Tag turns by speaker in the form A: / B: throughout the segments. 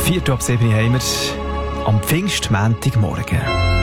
A: 4:07 haben wir am Pfingstmontagmorgen.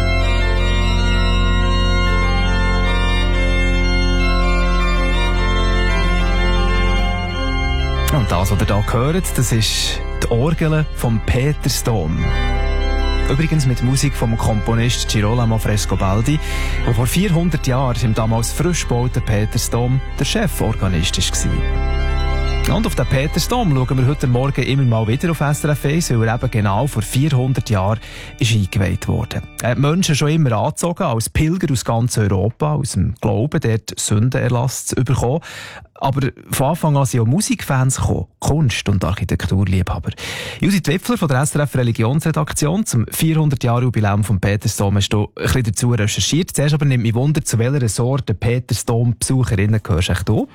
A: Und das, was ihr hier hört, das ist die Orgel vom Petersdom. Übrigens mit Musik vom Komponist Girolamo Frescobaldi, der vor 400 Jahren im damals frisch gebauten Petersdom der Cheforganist war. Und auf den Petersdom schauen wir heute Morgen immer mal wieder auf SRF 1, weil er eben genau vor 400 Jahren ist eingeweiht wurde. Er hat Menschen schon immer angezogen, als Pilger aus ganz Europa, aus dem Glauben, dort Sündenerlass zu bekommen. Aber von Anfang an sind auch Musikfans gekommen, Kunst- und Architekturliebhaber. Judith Wipfler von der SRF Religionsredaktion zum 400-Jahre-Jubiläum vom Petersdom hast du ein bisschen dazu recherchiert. Zuerst aber nimmt mich Wunder, zu welcher Sorte Petersdom-Besucherinnen gehörst du?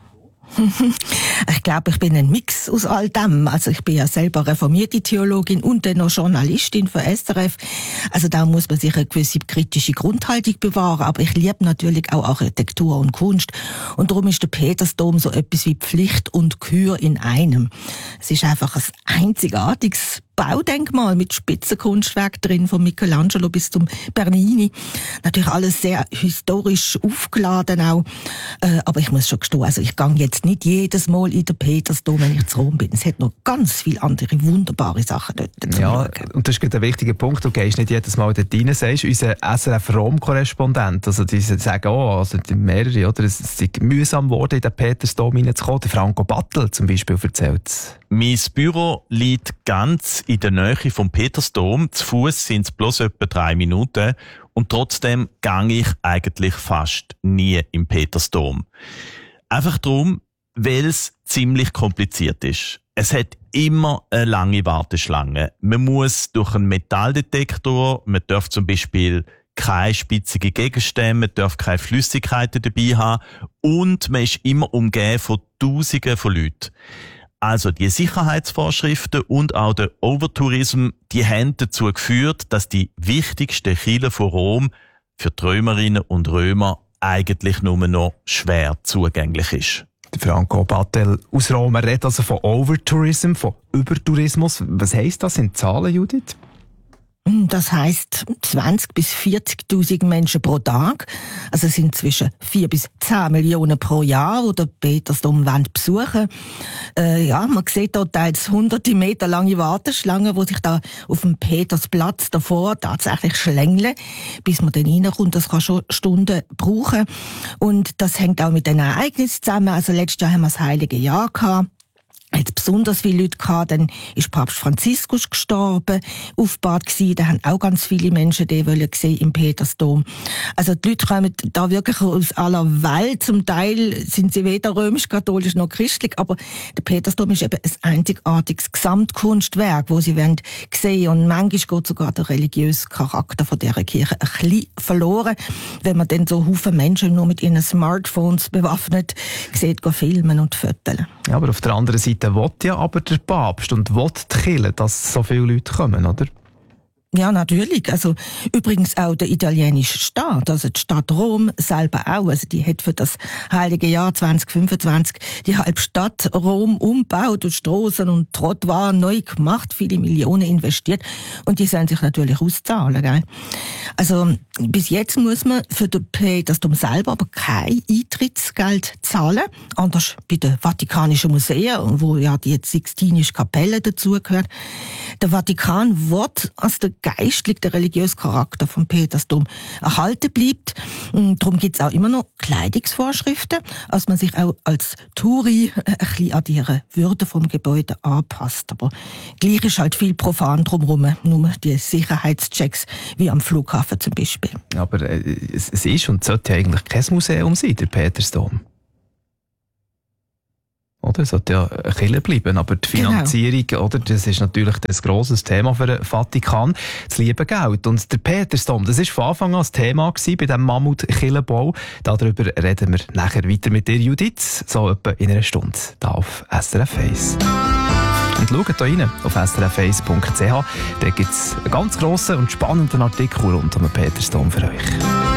B: Ich glaube, ich bin ein Mix aus all dem. Also ich bin ja selber reformierte Theologin und dann noch Journalistin für SRF. Also da muss man sich eine gewisse kritische Grundhaltung bewahren. Aber ich liebe natürlich auch Architektur und Kunst. Und darum ist der Petersdom so etwas wie Pflicht und Kür in einem. Es ist einfach ein einzigartiges Baudenkmal mit Spitzenkunstwerk drin, von Michelangelo bis zum Bernini. Natürlich alles sehr historisch aufgeladen auch. Aber ich muss schon gestehen, also ich gehe jetzt nicht jedes Mal in den Petersdom, wenn ich zu Rom bin. Es hat noch ganz viele andere wunderbare Sachen dort zu schauen.
A: Und das ist gerade ein wichtiger Punkt. Du gehst nicht jedes Mal dort rein, sagst unser SRF-Rom-Korrespondent. Also die sagen auch, also mehrere, oder? Es ist mühsam geworden, in den Petersdom reinzukommen. Der Franco Battel zum Beispiel erzählt es.
C: Mein Büro liegt ganz in der Nähe vom Petersdom. Zu Fuss sind es bloß etwa 3 Minuten. Und trotzdem gehe ich eigentlich fast nie im Petersdom. Einfach darum, weil es ziemlich kompliziert ist. Es hat immer eine lange Warteschlange. Man muss durch einen Metalldetektor, man darf zum Beispiel keine spitzigen Gegenstände, man darf keine Flüssigkeiten dabei haben und man ist immer umgeben von Tausenden von Leuten. Also die Sicherheitsvorschriften und auch der Overtourism, die haben dazu geführt, dass die wichtigste Kirche von Rom für die Römerinnen und Römer eigentlich nur noch schwer zugänglich ist.
A: Franco Battel aus Rom redet also von Overtourism, von Übertourismus. Was heisst das in Zahlen, Judith?
B: Das heisst 20.000 bis 40.000 Menschen pro Tag. Also es sind zwischen 4 bis 10 Millionen pro Jahr, die den Petersdom besuchen wollen. Man sieht dort teils hunderte Meter lange Warteschlangen, die sich da auf dem Petersplatz davor tatsächlich schlängeln, bis man dann reinkommt. Das kann schon Stunden brauchen. Und das hängt auch mit den Ereignissen zusammen. Also letztes Jahr haben wir das Heilige Jahr gehabt. Hat besonders viele Leute gehabt, dann ist Papst Franziskus gestorben, aufgebahrt gewesen, da haben auch ganz viele Menschen die wollen sehen im Petersdom. Also die Leute kommen da wirklich aus aller Welt, zum Teil sind sie weder römisch-katholisch noch christlich, aber der Petersdom ist eben ein einzigartiges Gesamtkunstwerk, wo sie wollen sehen, und manchmal geht sogar der religiöse Charakter von dieser Kirche ein bisschen verloren, wenn man dann so Haufen Menschen nur mit ihren Smartphones bewaffnet sieht, gehen filmen und fotografieren.
A: Ja, aber auf der anderen Seite will ja aber der Papst und will die Kirche, dass so viele Leute kommen, oder?
B: Ja, natürlich. Also, übrigens auch der italienische Staat, also die Stadt Rom selber auch. Also, die hat für das Heilige Jahr 2025 die halbe Stadt Rom umgebaut und Strassen und Trottoirs neu gemacht, viele Millionen investiert. Und die sollen sich natürlich auszahlen, gell? Also, bis jetzt muss man für den Petersdom selber aber kein Eintrittsgeld zahlen. Anders bei den Vatikanischen Museen, wo ja die Sixtinische Kapelle dazugehört. Der Vatikan wird als der geistlich, der religiöse Charakter vom Petersdom erhalten bleibt. Darum gibt es auch immer noch Kleidungsvorschriften, dass man sich auch als Touri ein bisschen an die Würde vom Gebäude anpasst. Aber gleich ist halt viel profan drumherum, nur die Sicherheitschecks, wie am Flughafen zum Beispiel.
A: Aber es ist und sollte eigentlich kein Museum sein, der Petersdom. Oder? Es sollte ja eine Kirche bleiben, aber die Finanzierung, genau. Oder? Das ist natürlich ein grosses Thema für den Vatikan, das liebe Geld. Und der Petersdom, das war von Anfang an das Thema bei diesem Mammut-Kirchenbau. Darüber reden wir nachher weiter mit dir, Judith, so etwa in einer Stunde, hier auf SRF 1. Und schaut hier rein auf srf1.ch, da gibt es einen ganz grossen und spannenden Artikel rund um den Petersdom für euch.